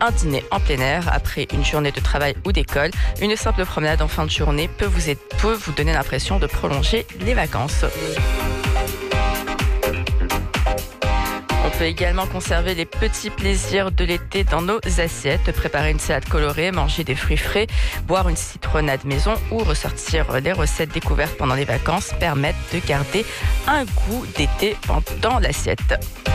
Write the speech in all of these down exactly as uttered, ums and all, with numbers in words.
un dîner en plein air après une journée de travail ou d'école. Une simple promenade en fin de journée peut vous, aider, peut vous donner l'impression de prolonger les vacances. On peut également conserver les petits plaisirs de l'été dans nos assiettes, préparer une salade colorée, manger des fruits frais, boire une citronnade maison ou ressortir les recettes découvertes pendant les vacances permettent de garder un goût d'été dans l'assiette.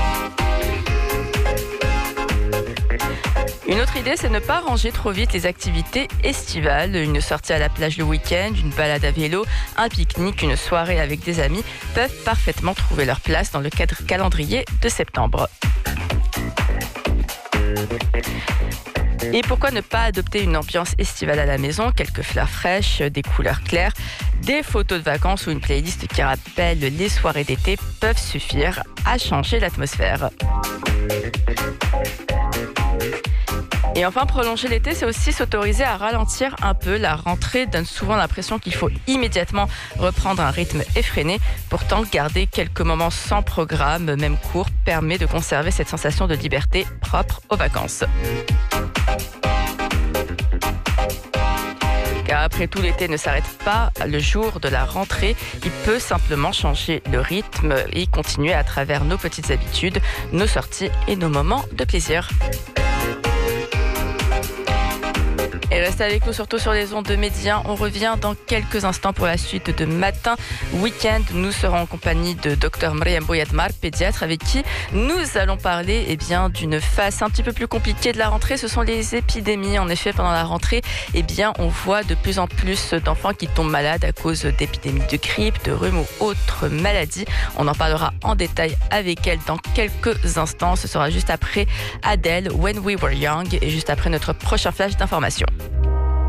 Une autre idée, c'est ne pas ranger trop vite les activités estivales. Une sortie à la plage le week-end, une balade à vélo, un pique-nique, une soirée avec des amis peuvent parfaitement trouver leur place dans le cadre calendrier de septembre. Et pourquoi ne pas adopter une ambiance estivale à la maison? Quelques fleurs fraîches, des couleurs claires, des photos de vacances ou une playlist qui rappelle les soirées d'été peuvent suffire à changer l'atmosphère. Et enfin, prolonger l'été, c'est aussi s'autoriser à ralentir un peu. La rentrée donne souvent l'impression qu'il faut immédiatement reprendre un rythme effréné. Pourtant, garder quelques moments sans programme, même court, permet de conserver cette sensation de liberté propre aux vacances. Car après tout, l'été ne s'arrête pas le jour de la rentrée. Il peut simplement changer le rythme et continuer à travers nos petites habitudes, nos sorties et nos moments de plaisir. Et restez avec nous surtout sur les ondes de Média. On revient dans quelques instants pour la suite de Matin Week-end. Nous serons en compagnie de Dr Mariam Bouyadmar, pédiatre, avec qui nous allons parler eh bien, d'une phase un petit peu plus compliquée de la rentrée. Ce sont les épidémies. En effet, pendant la rentrée, eh bien, on voit de plus en plus d'enfants qui tombent malades à cause d'épidémies de grippe, de rhume ou autres maladies. On en parlera en détail avec elle dans quelques instants. Ce sera juste après Adele, When We Were Young, et juste après notre prochain flash d'information.